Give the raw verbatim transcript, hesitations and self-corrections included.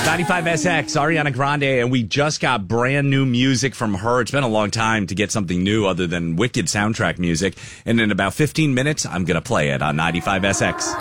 ninety-five S X, Ariana Grande, and we just got brand new music from her. It's been a long time to get something new other than wicked soundtrack music. And in about fifteen minutes, I'm going to play it on ninety-five S X.